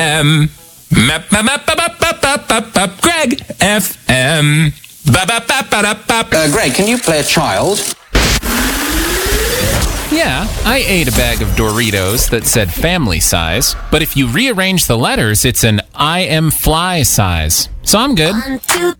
FM. Greg FM. Greg, can you play a child? Yeah, I ate a bag of Doritos that said family size, but if you rearrange the letters, it's an I am fly size. So I'm good. 1, 2,